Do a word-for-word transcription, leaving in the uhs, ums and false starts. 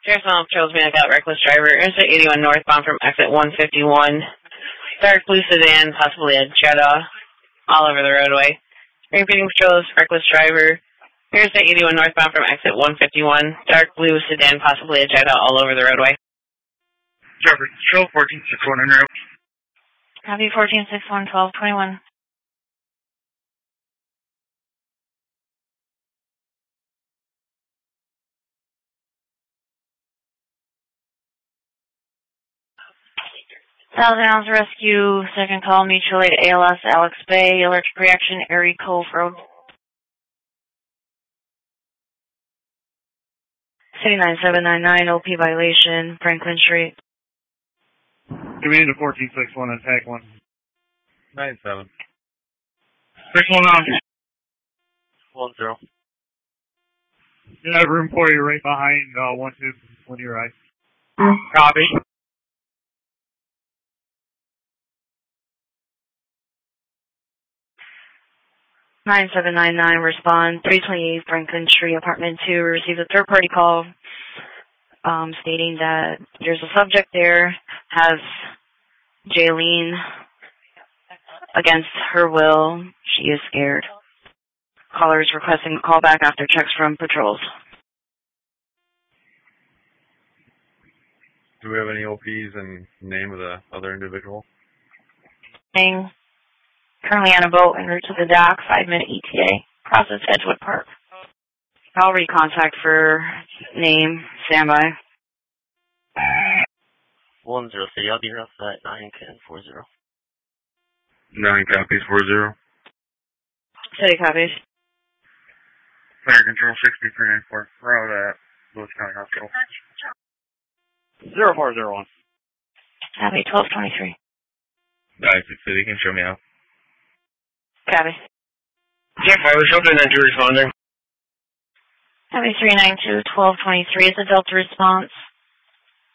Sheriff's Mount Charles Man got reckless driver. Interstate eighty-one northbound from exit one fifty-one. Dark blue sedan, possibly a Jetta, all over the roadway. Spring feeding patrols, reckless driver. Interstate eighty-one northbound from exit one fifty-one. Dark blue sedan, possibly a Jetta, all over the roadway. Driver, control fourteen six one en route. Copy fourteen six one, twelve twenty-one. Thousand Ounce Rescue, second call, mutual aid, A L S, Alex Bay, electric reaction, Erie Cove Road. City nine seven nine nine, O P violation, Franklin Street. Command to fourteen six one, attack one. nine seven. six one on. one zero. You have room for you right behind uh, one two when you're right. Copy. nine seven nine nine, respond, three twenty-eight Franklin Street, apartment two, received a third party call um, stating that there's a subject there, has Jaylene against her will. She is scared. Caller is requesting a call back after checks from patrols. Do we have any O Ps and name of the other individual? Being currently on a boat en route to the dock, five minute E T A, crosses Edgewood Park. I'll recontact for name, standby. one zero, city, I'll be rough at nine ten four zero. nine copies, four zero. City copies. Fire control sixty-three ninety-four. Route at Lewis County Hospital. zero four zero one. Copy, twelve twenty-three. Nine six city, can show me out. Copy. Jeff, I was hoping that you responding. Copy three nine two, twelve twenty-three is a Delta response.